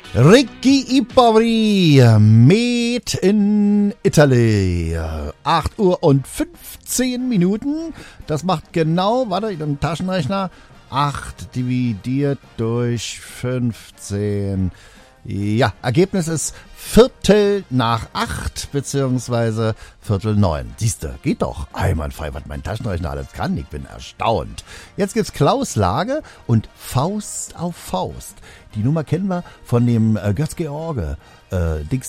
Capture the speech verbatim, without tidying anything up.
Ricky Ipavri, Made in Italy. acht Uhr und fünfzehn Minuten. Das macht genau, warte, ich habe einen Taschenrechner. acht dividiert durch fünfzehn. Ja, Ergebnis ist Viertel nach acht, beziehungsweise Viertel neun. Siehste, geht doch. Einwandfrei, was mein Taschenrechner alles kann. Ich bin erstaunt. Jetzt gibt's Klaus Lage und Faust auf Faust. Die Nummer kennen wir von dem äh, Götz-George äh, Dings